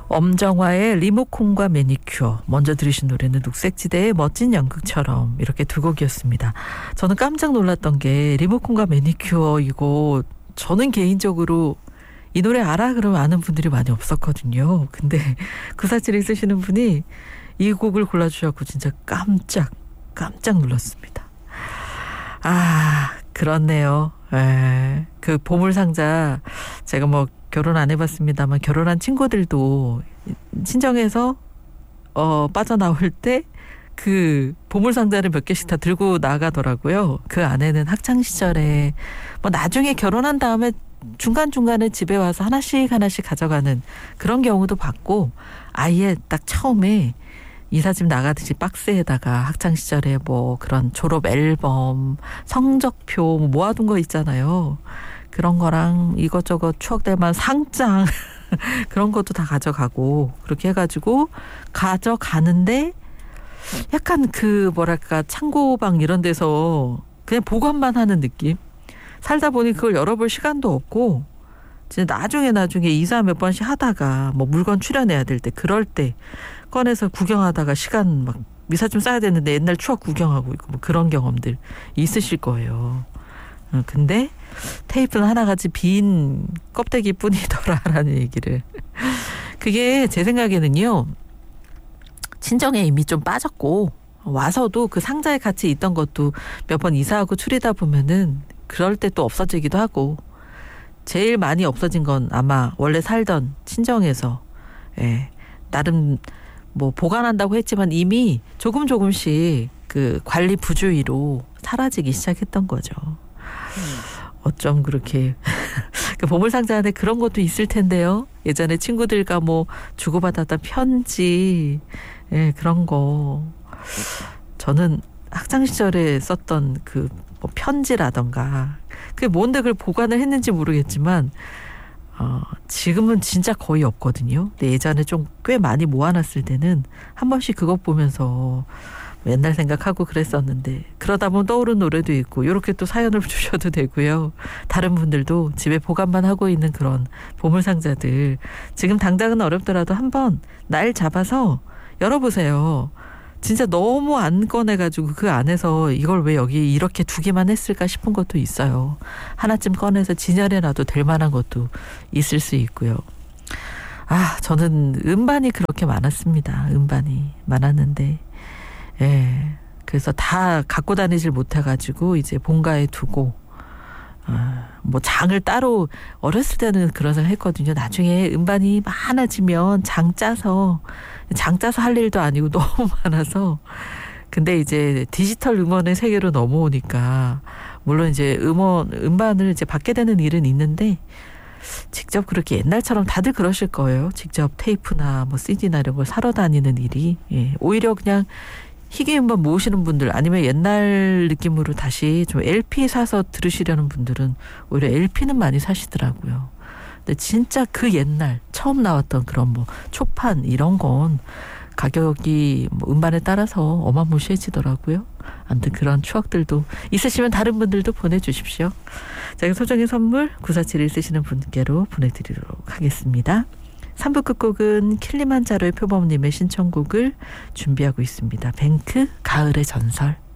엄정화의 리모컨과 매니큐어, 먼저 들으신 노래는 녹색지대의 멋진 연극처럼, 이렇게 두 곡이었습니다. 저는 깜짝 놀랐던 게 리모컨과 매니큐어, 이거 저는 개인적으로 이 노래 알아? 그러면 아는 분들이 많이 없었거든요. 근데 947이 쓰시는 분이 이 곡을 골라주셔서 진짜 깜짝 놀랐습니다. 아, 그렇네요. 그 보물상자, 제가 뭐 결혼 안 해봤습니다만 결혼한 친구들도 친정에서 빠져나올 때 그 보물상자를 몇 개씩 다 들고 나가더라고요. 그 안에는 학창시절에 뭐 나중에 결혼한 다음에 중간중간에 집에 와서 하나씩 가져가는 그런 경우도 봤고, 아예 딱 처음에 이사집 나가듯이 박스에다가 학창시절에 뭐 그런 졸업 앨범, 성적표 뭐 모아둔 거 있잖아요. 그런 거랑 이것저것 추억될 만한 상장 그런 것도 다 가져가고, 그렇게 해가지고 가져가는데 약간 그 뭐랄까 창고방 이런 데서 그냥 보관만 하는 느낌. 살다 보니 그걸 열어볼 시간도 없고, 진짜 나중에 이사 몇 번씩 하다가 뭐 물건 출연해야 될 때, 그럴 때 꺼내서 구경하다가 시간 막 미사 좀 쌓아야 되는데 옛날 추억 구경하고 있고, 뭐 그런 경험들 있으실 거예요. 근데 테이프는 하나같이 빈 껍데기뿐이더라라는 얘기를. 그게 제 생각에는요, 친정에 이미 좀 빠졌고 와서도 그 상자에 같이 있던 것도 몇 번 이사하고 추리다 보면은 그럴 때 또 없어지기도 하고, 제일 많이 없어진 건 아마 원래 살던 친정에서 나름 뭐 보관한다고 했지만 이미 조금씩 그 관리 부주의로 사라지기 시작했던 거죠. 어쩜 그렇게 그 보물상자 안에 그런 것도 있을 텐데요. 예전에 친구들과 뭐 주고받았던 편지, 그런 거. 저는 학창시절에 썼던 그 뭐 편지라던가, 그게 뭔데 그걸 보관을 했는지 모르겠지만 지금은 진짜 거의 없거든요. 근데 예전에 좀 꽤 많이 모아놨을 때는 한 번씩 그것 보면서 옛날 생각하고 그랬었는데, 그러다 보면 떠오른 노래도 있고, 이렇게 또 사연을 주셔도 되고요. 다른 분들도 집에 보관만 하고 있는 그런 보물상자들, 지금 당장은 어렵더라도 한번 날 잡아서 열어보세요. 진짜 너무 안 꺼내가지고 그 안에서 이걸 왜 여기 이렇게 두기만 했을까 싶은 것도 있어요. 하나쯤 꺼내서 진열해놔도 될 만한 것도 있을 수 있고요. 아, 저는 음반이 그렇게 많았습니다. 음반이 많았는데, 그래서 다 갖고 다니질 못해가지고 이제 본가에 두고, 뭐 장을 따로, 어렸을 때는 그런 생각 했거든요. 나중에 음반이 많아지면 장 짜서 할 일도 아니고 너무 많아서. 근데 이제 디지털 음원의 세계로 넘어오니까, 물론 이제 음반을 이제 받게 되는 일은 있는데, 직접 그렇게 옛날처럼 다들 그러실 거예요. 직접 테이프나 뭐 CD나 이런 걸 사러 다니는 일이. 오히려 그냥 희귀 음반 모으시는 분들, 아니면 옛날 느낌으로 다시 좀 LP 사서 들으시려는 분들은 오히려 LP는 많이 사시더라고요. 근데 진짜 그 옛날 처음 나왔던 그런 뭐 초판 이런 건 가격이 뭐 음반에 따라서 어마무시해지더라고요. 아무튼 그런 추억들도 있으시면 다른 분들도 보내주십시오. 제가 소정의 선물 9471 쓰시는 분께로 보내드리도록 하겠습니다. 3부 끝곡은 킬리만자로의 표범님의 신청곡을 준비하고 있습니다. 뱅크 가을의 전설.